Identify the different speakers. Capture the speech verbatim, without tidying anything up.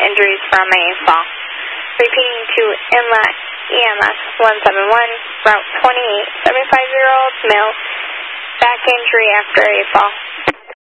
Speaker 1: injuries from a fall. Repeating to Inlet E M S one seven one, Route twenty-eight, seventy-five-year-old male, back injury after a fall.